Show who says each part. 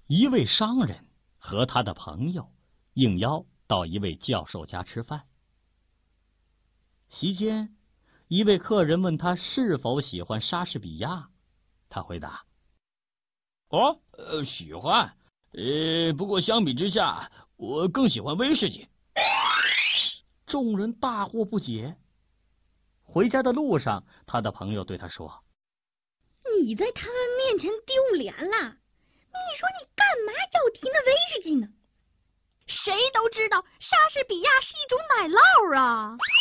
Speaker 1: 一位商人和他的朋友应邀到一位教授家吃饭。席间，一位客人问他是否喜欢莎士比亚，他回答：喜欢，不过相比之下，我更喜欢威士忌。众人大惑不解。回家的路上，他的朋友对他说：
Speaker 2: 你在他们面前丢脸了，你说你干嘛要提那威士忌呢？谁都知道莎士比亚是一种奶酪啊。